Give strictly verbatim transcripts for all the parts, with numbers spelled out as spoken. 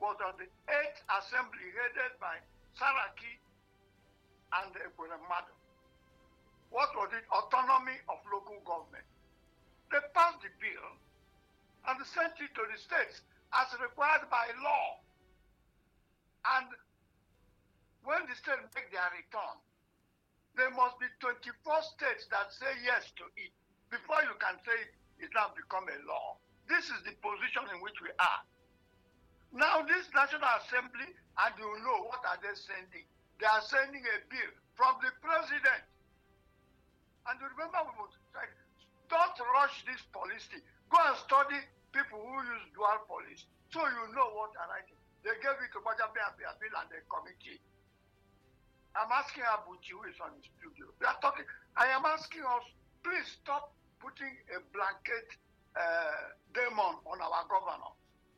was on the eighth Assembly headed by Saraki and Ekweremadu. What was it? Autonomy of local government. They passed the bill and sent it to the states as required by law. And when the states make their return, there must be twenty-four states that say yes to it before you can say it, it now become a law. This is the position in which we are. Now this National Assembly, and you know what are they sending? They are sending a bill from the president. And you remember, we would say, don't rush this policy. Go and study people who use dual policy, so you know what are writing. They gave it to Bajabi and Bill and the committee. I'm asking Abuchi, who is on the studio. We are talking. I am asking us, please stop putting a blanket uh, demon on our governors.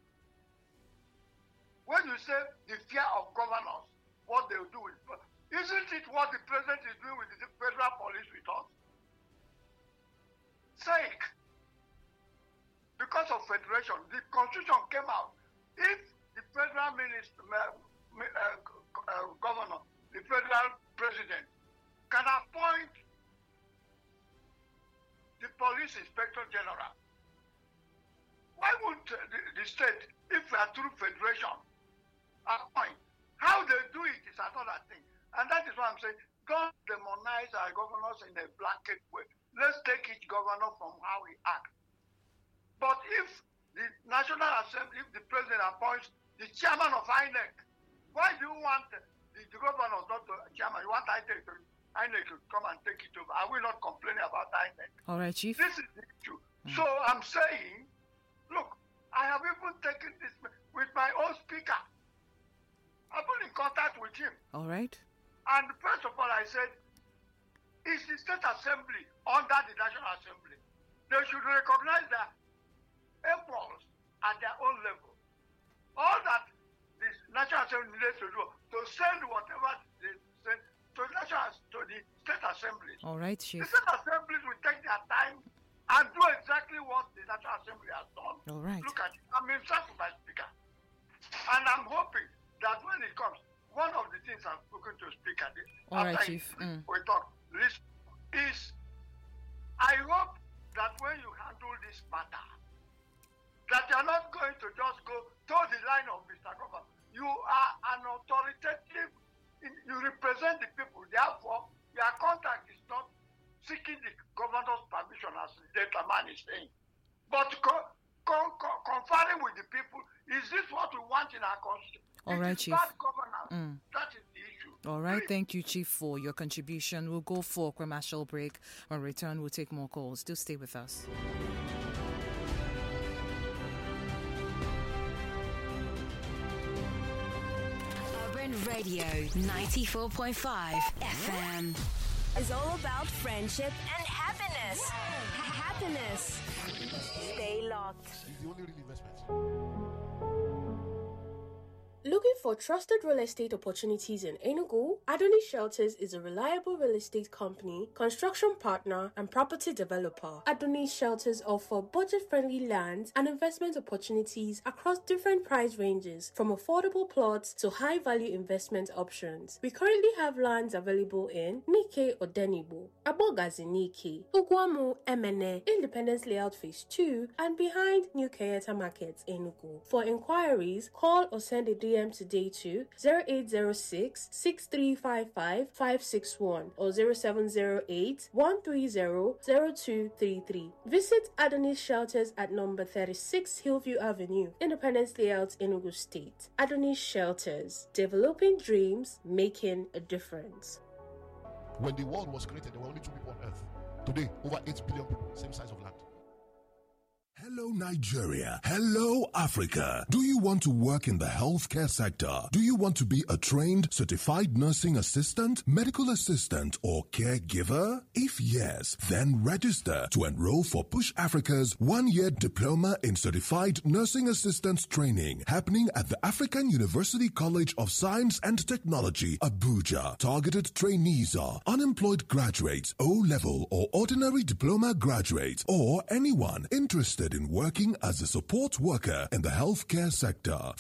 When you say the fear of governors, what they will do with, isn't it what the president is doing with the federal police with us? Sake. Because of federation, the constitution came out. If the federal minister, uh, uh, governor, the federal president can appoint the police inspector general, why wouldn't the, the state, if we are through federation, appoint? How they do it is another thing. And that is why I'm saying, don't demonize our governors in a blanket way. Let's take each governor from how he acts. But if the National Assembly, if the president appoints the chairman of I N E C, why do you want the, the governors not to chairman? You want I N E C to, I N E C to come and take it over? Are we not complaining about I N E C? All right, Chief. This is the issue. Mm. So I'm saying, look, I have even taken this with my own speaker. I've been in contact with him. All right. And first of all, I said, it's the State Assembly under the National Assembly. They should recognize their efforts at their own level. All that the National Assembly needs to do, to send whatever they send to, national, to the State Assemblies. All right, Chief. The State Assemblies will take their time and do exactly what the National Assembly has done. All right. Look at it. I'm himself my speaker. And I'm hoping that when it comes, one of the things I'm looking to speak at it, All right, after Chief. Mm. we talk, listen, is I hope that when you handle this matter, that you're not going to just go to the line of Mister Governor. You are an authoritative, you represent the people, therefore, your contact is not seeking the governor's permission, as the gentleman is saying, but co- co- co- conferring with the people. Is this what we want in our constitution? All right, Chief. Bad governance. Mm. That is the issue. All right, Please. Thank you, Chief, for your contribution. We'll go for a commercial break. On return, we'll take more calls. Do stay with us. Urban Radio ninety-four point five F M is all about friendship and happiness. Happiness. Stay locked. It's the only real investment. Looking for trusted real estate opportunities in Enugu? Adonis Shelters is a reliable real estate company, construction partner, and property developer. Adonis Shelters offer budget-friendly lands and investment opportunities across different price ranges, from affordable plots to high-value investment options. We currently have lands available in Nike Odenibo, Abogazi Nike, Ugwamu Emene, Independence Layout Phase two, and behind New Kayeta Market, Enugu. For inquiries, call or send a D M today to zero eight zero six, six three five five, five six one or zero seven zero eight, one three zero, zero two three three. Visit Adonis Shelters at number thirty-six Hillview Avenue, Independence Layout, Enugu State. Adonis Shelters, developing dreams, making a difference. When the world was created, there were only two people on earth. Today, over eight billion people, same size of land. Hello, Nigeria. Hello, Africa. Do you want to work in the healthcare sector? Do you want to be a trained, certified nursing assistant, medical assistant, or caregiver? If yes, then register to enroll for Push Africa's one-year diploma in certified nursing assistant training happening at the African University College of Science and Technology, Abuja. Targeted trainees are unemployed graduates, O-level or ordinary diploma graduates, or anyone interested in working as a support worker in the healthcare sector.